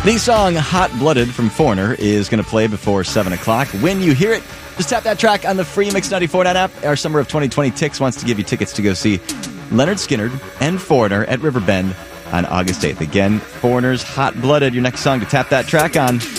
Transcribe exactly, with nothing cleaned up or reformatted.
The song Hot Blooded from Foreigner is going to play before seven o'clock. When you hear it, just tap that track on the free Mix ninety-four point nine app. Our Summer of twenty twenty Tix wants to give you tickets to go see Leonard Skinner and Foreigner at Riverbend on August eighth. Again, Foreigner's Hot Blooded, your next song to tap that track on.